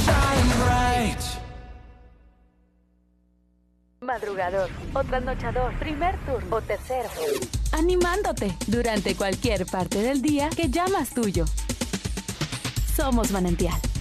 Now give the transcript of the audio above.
Madrugador o trasnochador, primer turno o tercero. Animándote durante cualquier parte del día que llamas tuyo. Somos Manantial.